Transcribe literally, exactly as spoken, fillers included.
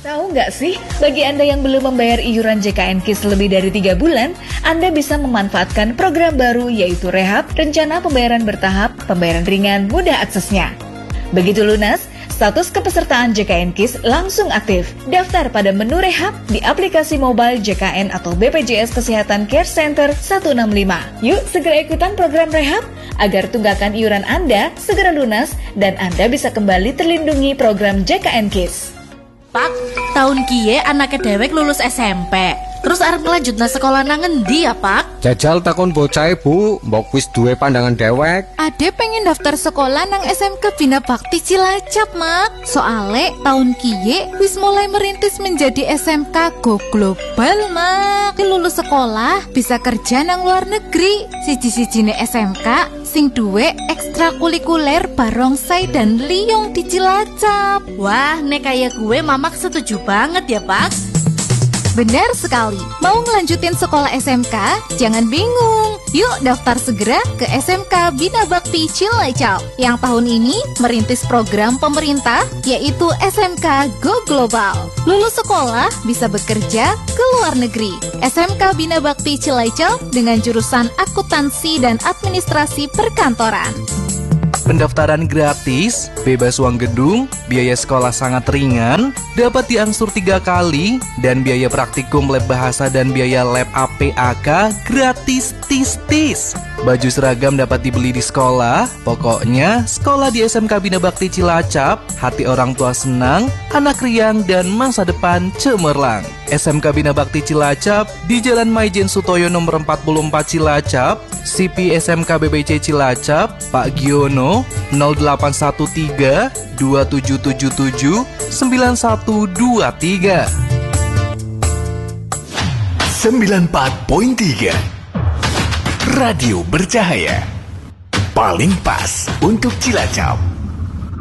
Tahu nggak sih, bagi Anda yang belum membayar iuran J K N KIS lebih dari tiga bulan, Anda bisa memanfaatkan program baru yaitu Rehab, rencana pembayaran bertahap, pembayaran ringan, mudah aksesnya. Begitu lunas, status kepesertaan J K N KIS langsung aktif. Daftar pada menu Rehab di aplikasi mobile J K N atau B P J S Kesehatan Care Center seratus enam puluh lima. Yuk segera ikutan program Rehab agar tunggakan iuran Anda segera lunas dan Anda bisa kembali terlindungi program J K N KIS. Pak, tahun kie anaknya dewek lulus S M P. Terus arep ngelanjutna sekolah nang ngendi ya, Pak? Jajal takon bocah Bu, mbok wis duwe pandangan dewek. Ade pengen daftar sekolah nang S M K Bina Bakti Cilacap, Mak. Soale tahun kie wis mulai merintis menjadi S M K Go Global, Mak. Lulus sekolah bisa kerja nang luar negeri. Siji-sijine S M K sing duwe ekstrakurikuler barongsai dan liyong di Cilacap. Wah, nek kayak gue mamak setuju banget ya, Pak. Benar sekali. Mau ngelanjutin sekolah S M K? Jangan bingung. Yuk daftar segera ke S M K Bina Bakti Cilacap yang tahun ini merintis program pemerintah yaitu S M K Go Global. Lulus sekolah bisa bekerja ke luar negeri. S M K Bina Bakti Cilacap dengan jurusan akuntansi dan administrasi perkantoran. Pendaftaran gratis, bebas uang gedung, biaya sekolah sangat ringan, dapat diangsur tiga kali, dan biaya praktikum lab bahasa dan biaya lab A P A K gratis tis-tis. Baju seragam dapat dibeli di sekolah, pokoknya sekolah di S M K Bina Bakti Cilacap, hati orang tua senang, anak riang, dan masa depan cemerlang. S M K Bina Bakti Cilacap di Jalan Maijen Sutoyo nomor empat puluh empat Cilacap, C P S M K B B C Cilacap, Pak Giono nol delapan satu tiga dua tujuh tujuh tujuh sembilan satu dua tiga. sembilan puluh empat koma tiga Radio Bercahaya, paling pas untuk Cilacap.